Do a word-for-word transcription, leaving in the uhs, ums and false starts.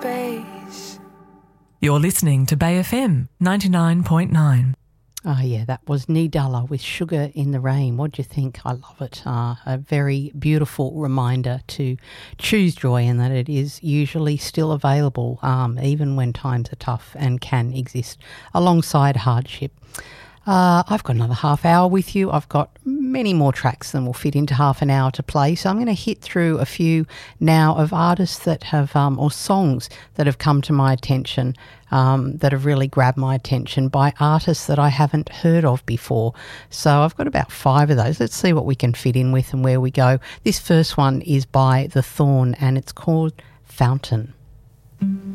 space. You're listening to Bay F M ninety-nine point nine. Oh, yeah, that was Nidala with Sugar in the Rain. What do you think? I love it. Uh, a very beautiful reminder to choose joy and that it is usually still available, um, even when times are tough, and can exist alongside hardship. Uh, I've got another half hour with you. I've got many more tracks than will fit into half an hour to play. So I'm going to hit through a few now of artists that have, um, or songs that have come to my attention, um, that have really grabbed my attention by artists that I haven't heard of before. So I've got about five of those. Let's see what we can fit in with and where we go. This first one is by The Thorn and it's called Fountain.